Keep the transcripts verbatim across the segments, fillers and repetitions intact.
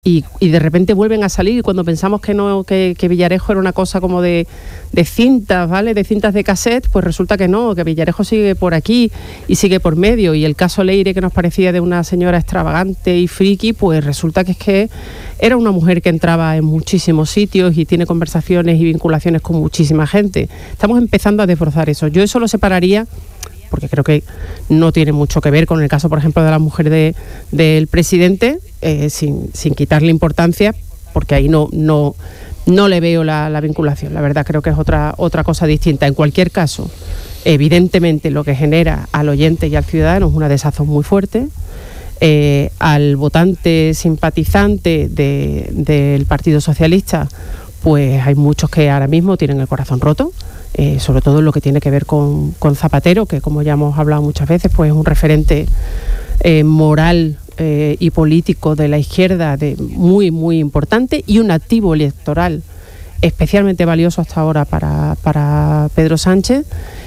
Y, y de repente vuelven a salir, y cuando pensamos que no, que, que Villarejo era una cosa como de, de cintas, ¿vale? De cintas de cassette, pues resulta que no, que Villarejo sigue por aquí y sigue por medio. Y el caso Leire, que nos parecía de una señora extravagante y friki, pues resulta que es que era una mujer que entraba en muchísimos sitios y tiene conversaciones y vinculaciones con muchísima gente. Estamos empezando a desbrozar eso. Yo eso lo separaría, porque creo que no tiene mucho que ver con el caso, por ejemplo, de la mujer de, del presidente, eh, sin, sin quitarle importancia, porque ahí no, no, no le veo la, la vinculación. La verdad, creo que es otra, otra cosa distinta. En cualquier caso, evidentemente lo que genera al oyente y al ciudadano es una desazón muy fuerte. Eh, al votante simpatizante de, del Partido Socialista, pues hay muchos que ahora mismo tienen el corazón roto. Eh, sobre todo en lo que tiene que ver con, con Zapatero, que como ya hemos hablado muchas veces, pues es un referente eh, moral eh, y político de la izquierda de muy, muy importante, y un activo electoral especialmente valioso hasta ahora para, para Pedro Sánchez,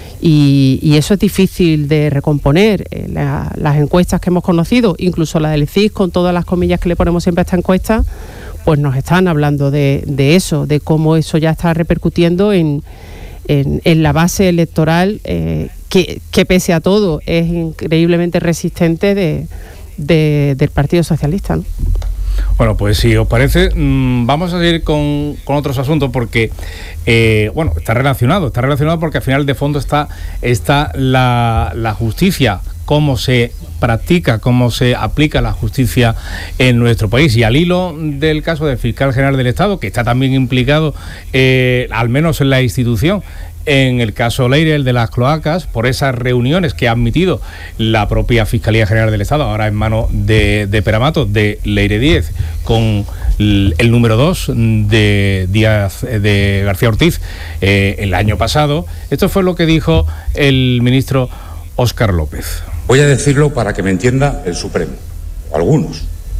y, y eso es difícil de recomponer. Eh, la, las encuestas que hemos conocido, incluso la del C I S, con todas las comillas que le ponemos siempre a esta encuesta, pues nos están hablando de, de eso, de cómo eso ya está repercutiendo en En, en la base electoral, eh, que, que pese a todo es increíblemente resistente de, de, del Partido Socialista, ¿no? Bueno, pues si os parece, mmm, vamos a seguir con, con otros asuntos, porque eh, bueno, está relacionado, está relacionado porque al final de fondo está, está la, la justicia, cómo se practica, cómo se aplica la justicia en nuestro país. Y al hilo del caso del fiscal general del Estado, que está también implicado, eh, al menos en la institución, en el caso Leire, el de las cloacas, por esas reuniones que ha admitido la propia Fiscalía General del Estado, ahora en manos de, de Peramato, de Leire Díez, con el, el número dos de Díaz, de García Ortiz, eh, el año pasado. Esto fue lo que dijo el ministro Óscar López. Voy a decirlo para que me entienda el Supremo, o algunos.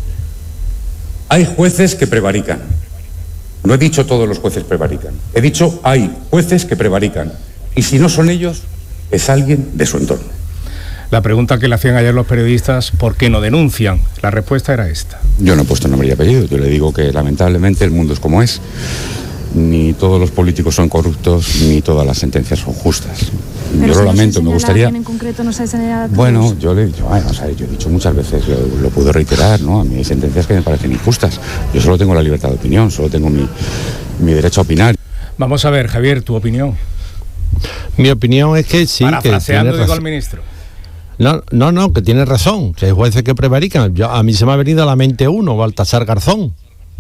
Hay jueces que prevarican. No he dicho todos los jueces prevarican. He dicho hay jueces que prevarican. Y si no son ellos, es alguien de su entorno. La pregunta que le hacían ayer los periodistas, ¿por qué no denuncian? La respuesta era esta. Yo no he puesto nombre y apellido. Yo le digo que lamentablemente el mundo es como es. Ni todos los políticos son corruptos, ni todas las sentencias son justas. Pero yo si lo no lamento, se me gustaría... en concreto no se señala a todos. Bueno, yo le he dicho, bueno, o sea, yo he dicho muchas veces, lo, lo puedo reiterar, ¿no? A mí hay sentencias que me parecen injustas. Yo solo tengo la libertad de opinión, solo tengo mi, mi derecho a opinar. Vamos a ver, Javier, tu opinión. Mi opinión es que sí, Parafraseando, que tiene digo razón. al ministro. No, no, no, que tiene razón, que hay jueces que prevarican. Yo, a mí se me ha venido a la mente uno, Baltasar Garzón.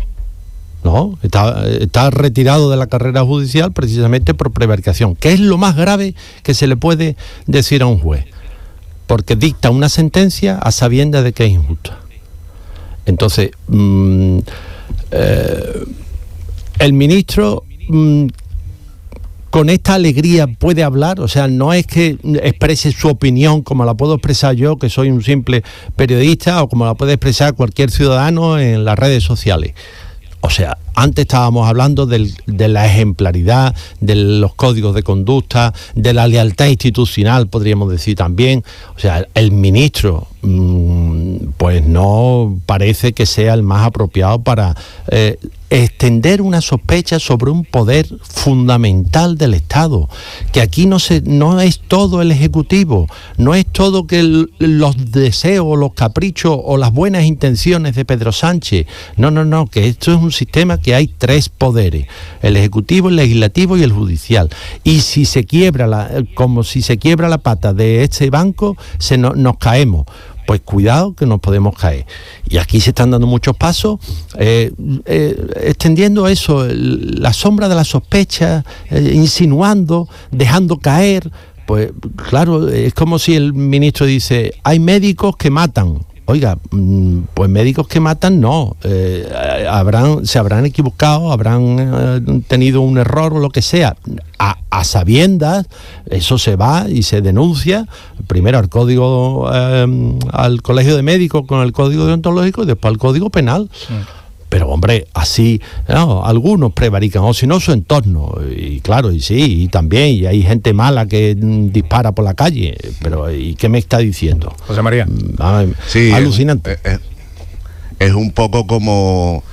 No, está, está retirado de la carrera judicial precisamente por prevaricación, que es lo más grave que se le puede decir a un juez, porque dicta una sentencia a sabiendas de que es injusta. Entonces, mmm, eh, el ministro mmm, con esta alegría puede hablar, o sea, no es que exprese su opinión como la puedo expresar yo, que soy un simple periodista, o como la puede expresar cualquier ciudadano en las redes sociales. O sea, antes estábamos hablando del, de la ejemplaridad, de los códigos de conducta, de la lealtad institucional, podríamos decir también. O sea, el ministro, mmm, pues no parece que sea el más apropiado para eh, extender una sospecha sobre un poder fundamental del Estado, que aquí no se, no es todo el Ejecutivo, no es todo que el, los deseos, los caprichos o las buenas intenciones de Pedro Sánchez. No, no, no, que esto es un sistema que hay tres poderes, el Ejecutivo, el Legislativo y el Judicial. Y si se quiebra, la, como si se quiebra la pata de este banco, se no, nos caemos. Pues cuidado que nos podemos caer. Y aquí se están dando muchos pasos, eh, eh, extendiendo eso, el, la sombra de la sospecha, eh, insinuando, dejando caer. Pues claro, es como si el ministro dice, hay médicos que matan. Oiga, pues médicos que matan no, eh, habrán, se habrán equivocado, habrán eh, tenido un error o lo que sea. A, a sabiendas, eso se va y se denuncia, primero al código, eh, al colegio de médicos con el código deontológico y después al código penal. Sí. Pero hombre, así, no, algunos prevarican, o si no su entorno, y claro, y sí, y también, y hay gente mala que mm, dispara por la calle, pero ¿y qué me está diciendo? José María. Ah, sí, alucinante. Eh, eh, es un poco como